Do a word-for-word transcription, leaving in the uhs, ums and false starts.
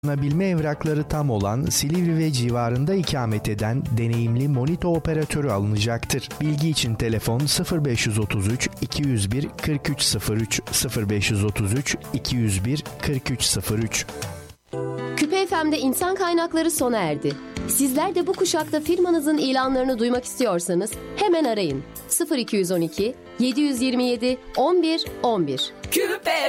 Kullanabilme evrakları tam olan, Silivri ve civarında ikamet eden deneyimli Monito operatörü alınacaktır. Bilgi için telefon sıfır beş otuz üç iki yüz bir kırk üç sıfır üç sıfır beş otuz üç iki yüz bir kırk üç sıfır üç. Küpe F M'de insan kaynakları sona erdi. Sizler de bu kuşakta firmanızın ilanlarını duymak istiyorsanız hemen arayın. sıfır iki on iki yedi yüz yirmi yedi on bir on bir. Küpe